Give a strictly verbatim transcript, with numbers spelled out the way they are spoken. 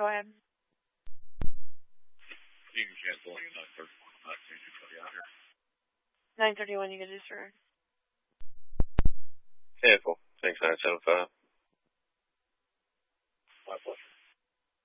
Go ahead. You can cancel in nine thirty. I can you out here. nine thirty-one, you can do, sir. Cancel. Thanks, nine seven five.